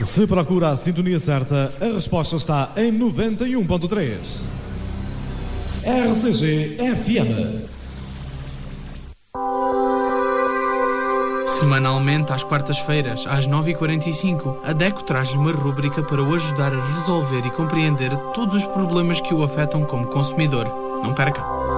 Se procura a sintonia certa, a resposta está em 91.3. RCG FM. Semanalmente, às quartas-feiras, às 9h45, a DECO traz-lhe uma rúbrica para o ajudar a resolver e compreender todos os problemas que o afetam como consumidor. Não perca!